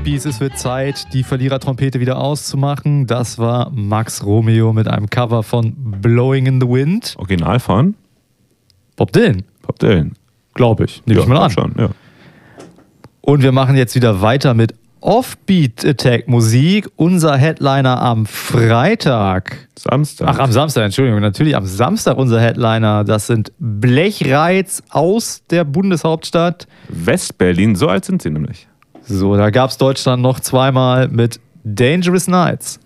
Hippies, es wird Zeit, die Verlierertrompete wieder auszumachen. Das war Max Romeo mit einem Cover von Blowing in the Wind. Original von? Bob Dylan. Bob Dylan. Glaube ich. Nehme ich mal an. Schon, ja. Und wir machen jetzt wieder weiter mit Offbeat Attack Musik. Unser Headliner am Freitag. Samstag. Ach, am Samstag, Entschuldigung. Natürlich am Samstag unser Headliner. Das sind Blechreiz aus der Bundeshauptstadt. West-Berlin, so alt sind sie nämlich. So, da gab es Deutschland noch zweimal mit Dangerous Nights.